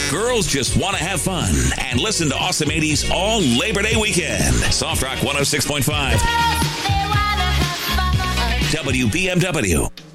Girls just want to have fun and listen to Awesome 80s all Labor Day weekend. Soft Rock 106.5. WBMW.